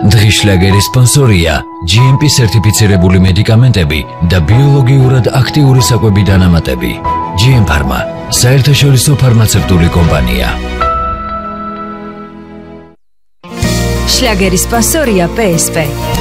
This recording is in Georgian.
დღის შლაგერის სპონსორია GMP სერტიფიცირებული მედიკამენტები და ბიოლოგიურად აქტიური საკვები დანამატები. GM Pharma, საერთაშორისო ფარმაცევტული კომპანია. შლაგერის სპონსორია PSP.